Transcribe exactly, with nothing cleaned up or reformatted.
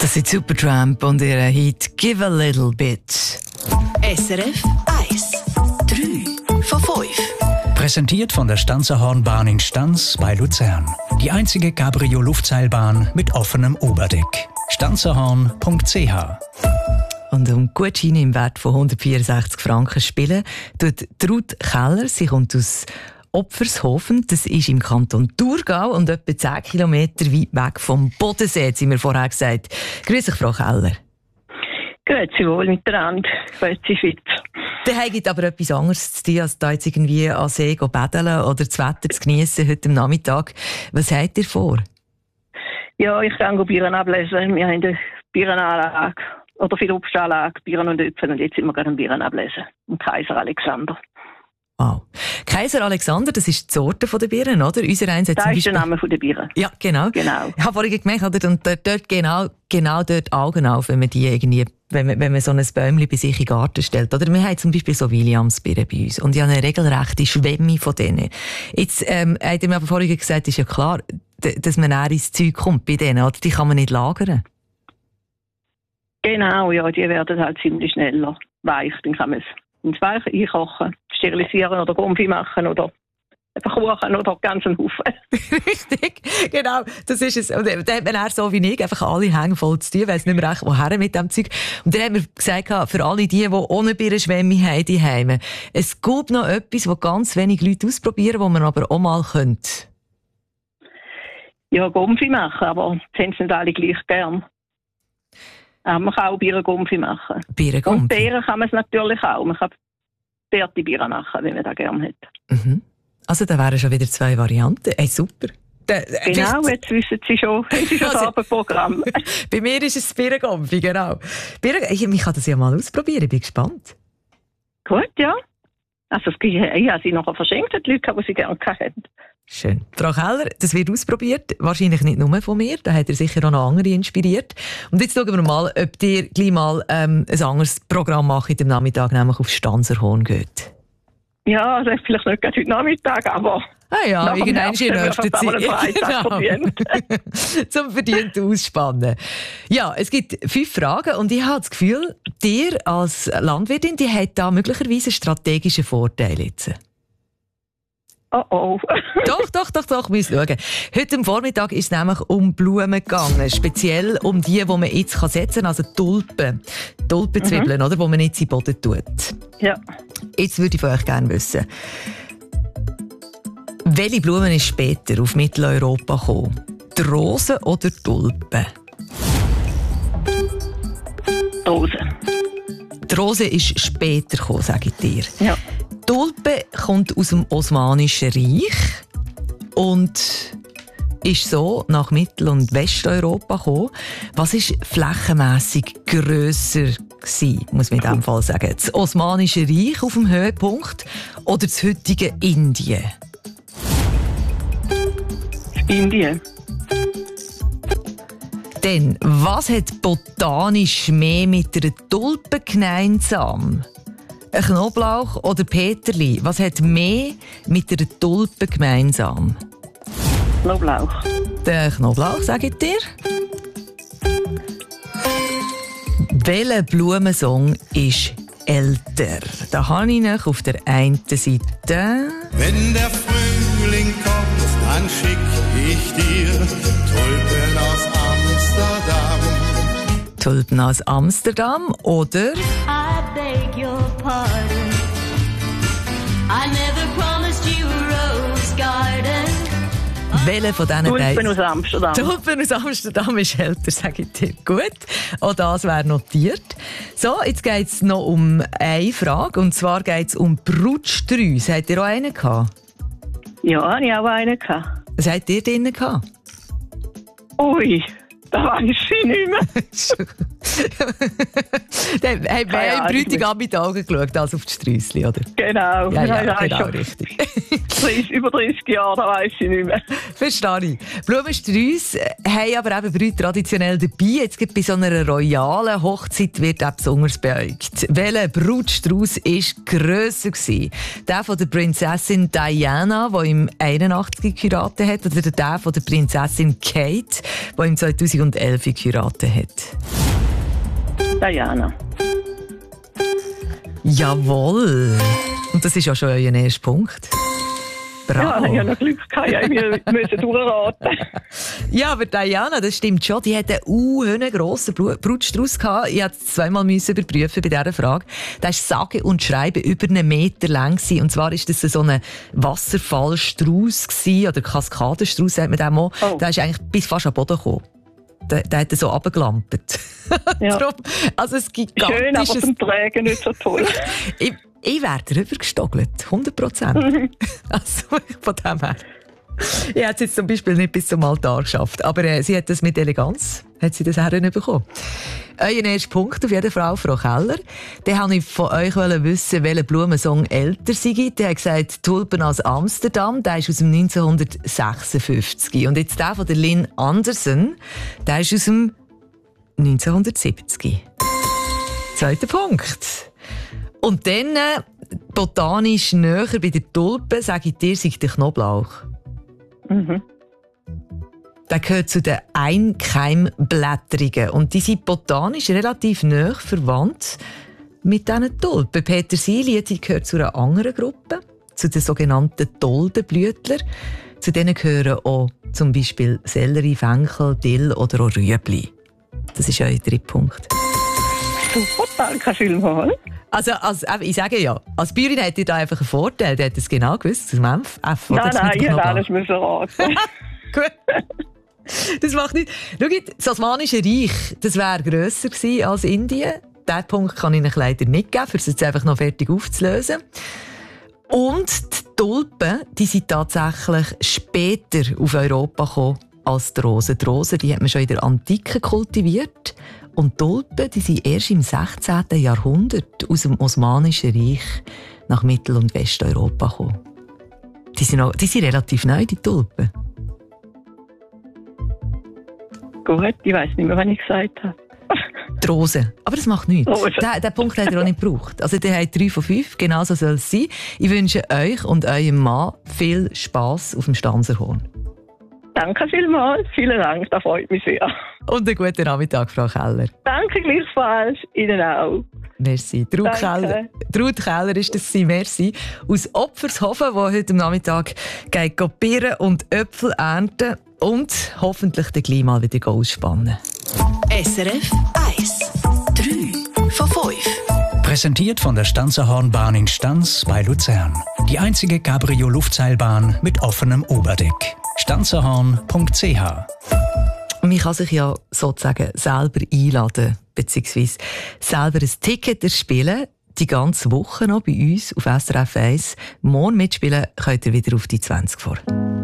Das sind Supertramp und ihr Hit «Give a Little Bit». S R F eins. drei von fünf. Präsentiert von der Stanzerhornbahn in Stanz bei Luzern. Die einzige Cabrio-Luftseilbahn mit offenem Oberdeck. stanzerhorn punkt c h. Und um Gutscheine im Wert von hundertvierundsechzig Franken spielen, tut Ruth Keller, sie kommt aus Opfershofen, das ist im Kanton Thurgau und etwa zehn Kilometer weit weg vom Bodensee, haben wir vorher gesagt. Grüß dich, Frau Keller. Grüezi wohl miteinander. Grüezi Schweiz. Dann habt aber etwas anderes zu tun, als da jetzt irgendwie an See zu baden oder das Wetter zu geniessen heute am Nachmittag. Was habt ihr vor? Ja, ich kann Bieren ablesen. Wir haben eine Bierenanlage oder viele Obstanlage, Bieren und Äpfel, und jetzt sind wir gerade ein Bieren ablesen. Im Kaiser Alexander. Wow. Kaiser Alexander, das ist die Sorte der Bieren, oder? Unser eins hat das zum ist Beispiel... der Name der Bieren. Ja, genau. genau. Ich habe vorhin gemerkt, oder? Und dort, dort genau, genau dort Augen auf, wenn man die irgendwie, wenn man, wenn man so ein Bäumchen bei sich in den Garten stellt. Oder wir haben zum Beispiel so Williamsbeeren bei uns. Und ich habe eine regelrechte Schwemme von denen. Jetzt, ähm, hat er mir aber vorhin gesagt, ist ja klar, d- dass man eher ins Zeug kommt bei denen, oder? Die kann man nicht lagern. Genau, ja, die werden halt ziemlich schneller weich. Dann kann man es ins Weich einkochen, sterilisieren oder Gomfi machen oder einfach kochen oder ganz einen Haufen. Richtig, genau, das ist es. Und da hat man auch so wie ich einfach alle Hänge voll zu tun, weil es nicht mehr recht woher mit dem Zeug. Und dann haben wir gesagt, für alle die, die ohne Birnenschwemme haben, die Heime, es gibt noch etwas, was ganz wenig Leute ausprobieren, was man aber auch mal könnte. Ja, Gomfi machen, aber das haben sie nicht alle gleich gern. Aber man kann auch Bieren-Gomfi machen. Bieren-Gomfi. Und Beeren kann man es natürlich auch. Man kann beerte Bieren machen, wenn man das gerne hat. Mhm. Also da wären schon wieder zwei Varianten. Hey, super. Da, genau, vielleicht... jetzt wissen Sie schon, es ist ein Abendprogramm. Bei mir ist es Bieren-Gomfi, genau. Bieren... Ich, ich kann das ja mal ausprobieren, ich bin gespannt. Gut, ja. Also ich habe sie noch verschenkt, die Leute, die sie gerne hatten. Schön. Frau Keller, das wird ausprobiert. Wahrscheinlich nicht nur von mir. Da hat er sicher auch noch andere inspiriert. Und jetzt schauen wir mal, ob ihr gleich mal ähm, ein anderes Programm macht am Nachmittag, nämlich auf Stanzerhorn geht. Ja, das ist vielleicht nicht gerade heute Nachmittag, aber... Ah ja, irgendwann in nächster Zeit. Genau. Zum verdienten Ausspannen. Ja, es gibt fünf Fragen und ich habe das Gefühl, dir als Landwirtin, die hat da möglicherweise einen strategischen Vorteil jetzt. Oh oh. doch, doch, doch, doch, wir müssen schauen. Heute am Vormittag ist es nämlich um Blumen gegangen. Speziell um die, die man jetzt setzen kann, also Tulpen. Tulpenzwiebeln, mhm. oder, die man jetzt in den Boden tut. Ja. Jetzt würde ich von euch gerne wissen, welche Blumen ist später auf Mitteleuropa gekommen? Die Rose oder die Tulpen? Die Rose. Die Rose ist später gekommen, sage ich dir. Ja. Die Tulpe kommt aus dem Osmanischen Reich und ist so nach Mittel- und Westeuropa gekommen. Was war flächenmässig grösser gewesen, muss man in diesem Fall sagen? Das Osmanische Reich auf dem Höhepunkt oder das heutige Indien? Indien. Denn was hat botanisch mehr mit einer Tulpe gemeinsam? Ein Knoblauch oder Peterli? Was hat mehr mit einer Tulpe gemeinsam? Knoblauch. Der Knoblauch, sage ich dir. Welcher Blumensong ist älter? Da habe ich noch auf der einen Seite... Wenn der Frühling kommt, dann schick ich dir Tulpen aus Amsterdam. Tulpen aus Amsterdam oder... I beg your pardon. I never promised you a rose garden. Welche von diesen Tulpen aus Amsterdam. Tulpen aus Amsterdam ist älter, sage ich dir. Gut, auch das wäre notiert. So, jetzt geht es noch um eine Frage, und zwar geht es um Brutstrauß. Habt ihr auch einen gehabt? Ja, ich habe auch einen gehabt. Was habt ihr drinnen gehabt? Ui, da weiß ich nicht mehr. Dann haben wir Ja, im Bräutigam mit den Augen geschaut, als auf die Sträusli, oder? Genau. Ja, ja, ja, genau, schon richtig. dreißig, über dreißig Jahre, da weiss ich nicht mehr. Verstehe ich. Blumenstrauss haben aber eben Brüder traditionell dabei. Jetzt gibt bei so einer royalen Hochzeit wird auch besonders beäugt. Welcher Brutstrauss war grösser gewesen? Der von der Prinzessin Diana, die im einundachtzig geheiratet hat, oder der von der Prinzessin Kate, die im zweitausendelf geheiratet hat? Diana. Jawohl. Und das ist ja schon euer erster Punkt. Bravo. Ja, ich habe noch Glück gehabt, ich musste durchraten. Ja, aber Diana, das stimmt schon, die hat einen uh, grossen Brutstrauss gehabt. Ich musste es zweimal überprüfen bei dieser Frage. Der war sage und schreibe über einen Meter lang. Und zwar war das so ein Wasserfallstrauss oder Kaskadenstrauss, sagt man dem auch. Oh. Der ist eigentlich bis fast am Boden gekommen. Der, der hat so runtergelampt. Ja. Also es gibt ganz schön, aber zum Trägen nicht so toll. ich, ich wäre drüber gestogelt, hundert Prozent. Also von dem her. Ich hätte es jetzt zum Beispiel nicht bis zum Altar geschafft, aber äh, sie hat das mit Eleganz, hat sie das herbekommen. Euer erster Punkt auf jeden Fall, Frau Keller. Dann wollte ich von euch wissen, welcher Blumensong älter sei. Der hat gesagt, Tulpen aus Amsterdam, der ist aus dem neunzehnhundertsechsundfünfzig. Und jetzt der von der Lynn Anderson, der ist aus dem neunzehnhundertsiebzig. Zweiter Punkt. Und dann, äh, botanisch näher bei der Tulpe, sage ich dir, sei der Knoblauch. Mhm. Der gehört zu den Einkeimblättrigen. Und die sind botanisch relativ nahe verwandt mit diesen Tulpen. Petersilie die gehört zu einer anderen Gruppe, zu den sogenannten Doldenblütler. Zu denen gehören auch zum Beispiel Sellerie, Fenchel, Dill oder auch Rüebli. Das ist euer dritter Punkt. Super, danke vielmals. Also, als, ich sage ja, als Bäuerin hätte ich da einfach einen Vorteil. Der hat es genau gewusst, zum F. F nein, nein, ich hätte alles müssen raten. Gut. Das macht nicht. Schau, das Osmanische Reich, das wäre grösser gewesen als Indien. Diesen Punkt kann ich euch leider nicht geben, um es jetzt einfach noch fertig aufzulösen. Und die Tulpen, die sind tatsächlich später auf Europa gekommen als die Rosen. Die Rosen, die hat man schon in der Antike kultiviert. Und die Tulpen, die sind erst im sechzehnten Jahrhundert aus dem Osmanischen Reich nach Mittel- und Westeuropa gekommen. Die sind, auch, die sind relativ neu, die Tulpen. Gut, ich weiss nicht mehr, was ich gesagt habe. Die Rosen. Aber das macht nichts. Rosen. Den, den Punkt hat er auch nicht gebraucht. Also, der hat drei von fünf, genau so soll es sein. Ich wünsche euch und eurem Mann viel Spass auf dem Stanserhorn. Danke vielmals, vielen Dank, das freut mich sehr. Und einen guten Nachmittag, Frau Keller. Danke gleichfalls, Ihnen auch. Merci. Traut Keller, Traut Keller ist das sie, merci. Aus Opfershofen, wo heute am Nachmittag geht Birnen und Äpfel ernten und hoffentlich den gleich mal wieder ausspannen. S R F eins. drei von fünf. Präsentiert von der Stanzerhornbahn in Stanz bei Luzern. Die einzige Cabrio-Luftseilbahn mit offenem Oberdeck. stanzerhorn punkt c h. Man kann sich ja sozusagen selber einladen, beziehungsweise selber ein Ticket erspielen, die ganze Woche noch bei uns auf S R F eins. Morgen mitspielen könnt ihr wieder auf die zwanzig vor.